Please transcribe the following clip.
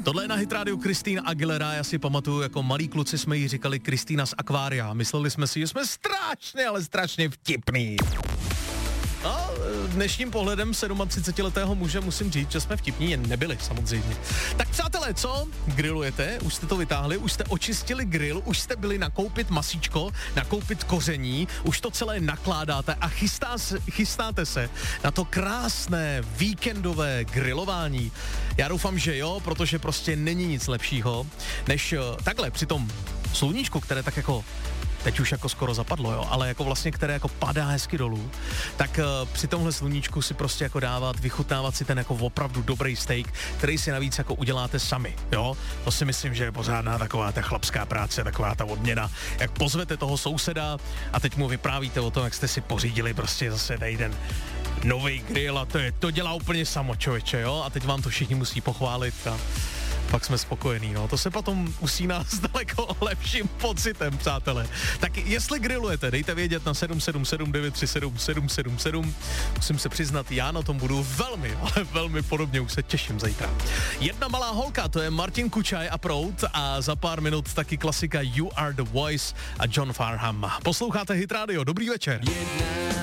Tohle je na Hit Radio Christina Aguilera, já si pamatuju, jako malí kluci jsme jí říkali Kristýna z akvária. Mysleli jsme si, že jsme strašně, ale strašně vtipný. No, dnešním pohledem 37letého muže musím říct, že jsme vtipní jen nebyli, samozřejmě. Tak přátelé, co? Grillujete? Už jste to vytáhli? Už jste očistili grill? Už jste byli nakoupit masíčko? Nakoupit koření? Už to celé nakládáte a chystáte se na to krásné víkendové grilování? Já doufám, že jo, protože prostě není nic lepšího, než takhle při tom sluníčku, které tak jako teď už jako skoro zapadlo, jo, ale jako vlastně, které jako padá hezky dolů, tak při tomhle sluníčku si prostě jako vychutnávat si ten jako opravdu dobrý steak, který si navíc jako uděláte sami, jo. To si myslím, že je pořádná taková ta chlapská práce, taková ta odměna, jak pozvete toho souseda a teď mu vyprávíte o tom, jak jste si pořídili prostě zase tady ten nový grill a to dělá úplně samo, člověče, jo, a teď vám to všichni musí pochválit a pak jsme spokojení, no. To se potom usíná s daleko lepším pocitem, přátelé. Tak jestli grillujete, dejte vědět na 777 937 777. Musím se přiznat, já na tom budu velmi, ale velmi podobně, už se těším zítra. Jedna malá holka, to je Martin Kučaj a Proud a za pár minut taky klasika You Are The Voice a John Farnham. Posloucháte Hit Radio, dobrý večer.